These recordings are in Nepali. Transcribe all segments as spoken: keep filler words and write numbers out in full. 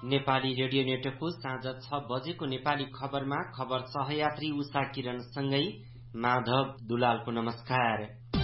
नेपाली रेडियो नेटवर्कको साँझ छ बजेको नेपाली खबरमा खबर सहयात्री उषा किरणसँगै माधव दुलालको नमस्कार।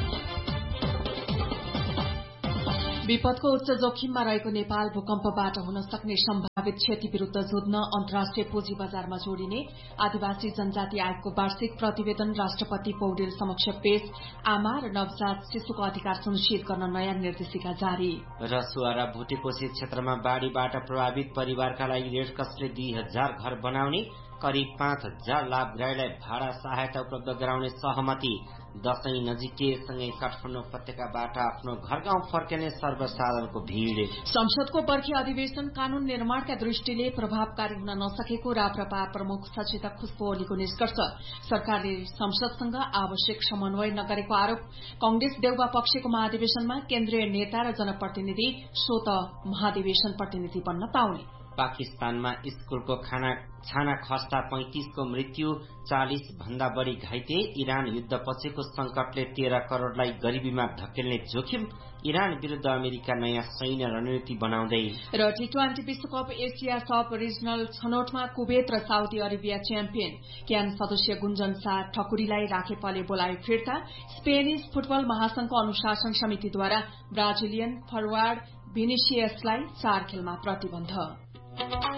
विपदको उच्च जोखिममा रहेको नेपाल भूकम्पबाट हुन सक्ने सम्भावित क्षति विरूद्ध जुझ्न अन्तर्राष्ट्रिय पुँजी बजारमा जोडिने आदिवासी जनजाति आयोगको वार्षिक प्रतिवेदन राष्ट्रपति पौडेल समक्ष पेश। आमा र नवजात शिशुको अधिकार सुनिश्चित गर्न नयाँ निर्देशिका जारी। रसुवा र भुटेकोशी क्षेत्रमा बाढ़ीबाट प्रभावित परिवारका लागि रेडक्रसले दुई हजार घर बनाउने, करिब पाँच हजार लाभग्राहीलाई भाडा सहायता उपलब्ध गराउने सहमति। दशैं नजिकैसँगै काठमाडौँ उपत्यकाबाट आफ्नो घर गाउँ फर्किने सर्वसाधारणको भीड़। संसदको बर्खे अधिवेशन कानून निर्माणका दृष्टिले प्रभावकारी हुन नसकेको राप्रपा प्रमुख सचेतक खुशबु ओलीको निष्कर्ष। सरकारले संसदसँग आवश्यक समन्वय नगरेको आरोप। कंग्रेस देउबा पक्षको महाधिवेशनमा केन्द्रीय नेता र जनप्रतिनिधि स्वत महाधिवेशन प्रतिनिधि बन्न पाउने। पाकिस्तानमा स्कूलको खाना छाना खस्दा पैंतीसको मृत्यु, चालीस भन्दा बढ़ी घाइते। इरान युद्धपछिको संकटले तेह्र करोड़लाई गरीबीमा धकेल्ने जोखिम। इरान विरूद्ध अमेरिका नयाँ सैन्य रणनीति बनाउँदै। र टी ट्वेन्टी विश्वकप एसिया सब रिजनल छनौटमा कुवेत र साउदी अरेबिया च्याम्पियन। क्यान सदस्य गुन्जन शाह ठकुरीलाई राखेपले बोलाए फिर्ता। स्पेनिश फुटबल महासंघको अनुशासन समितिद्वारा ब्राजिलियन फरवार्ड भिनिसियसलाई चार खेलमा प्रतिबन्ध।